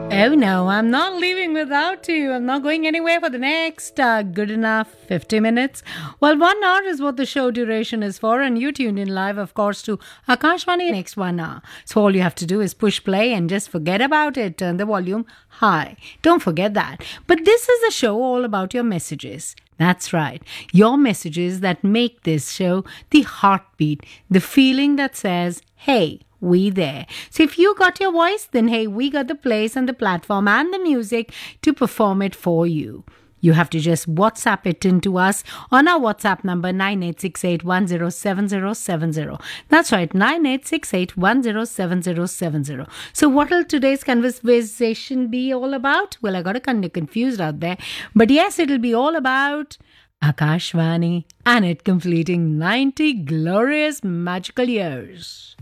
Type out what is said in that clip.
Oh no, I'm not leaving without you. I'm not going anywhere for the next good enough 50 minutes. Well, 1 hour is what the show duration is for, and you tuned in live, of course, to Akashvani next 1 hour. So all you have to do is push play and just forget about it. Turn the volume high. Don't forget that. But this is a show all about your messages. That's right. Your messages that make this show the heartbeat, the feeling that says, hey, we there. So if you got your voice, then hey, we got the place and the platform and the music to perform it for you. You have to just WhatsApp it into us on our WhatsApp number 9868107070. That's right, 9868107070. So what will today's conversation be all about? Well, I got kind of confused out there. But yes, it'll be all about Akashvani and it completing 90 glorious magical years.